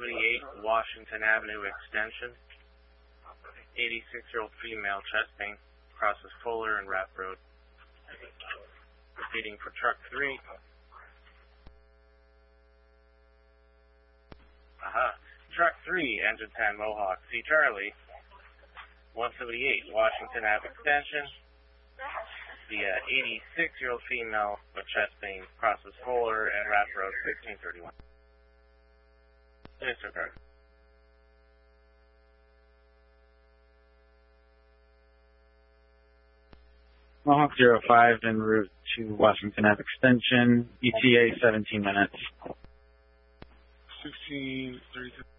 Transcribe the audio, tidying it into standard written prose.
178 Washington Avenue Extension. 86-year-old female, chest pain, crosses Fuller and Rapp Road. Proceeding for truck 3. Truck 3, engine 10 Mohawk, C. Charlie. 178 Washington Ave Extension. The 86-year-old female with chest pain crosses Fuller and Rapp Road, 1631. Disregard. Mohawk 05 en route to Washington Ave Extension. ETA 17 minutes. 16:32.